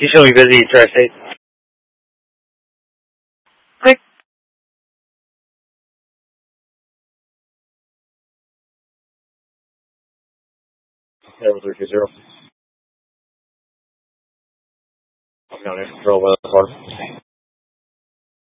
You should be busy, Tri-State. Click. 320. I'm down here. Control 1 4.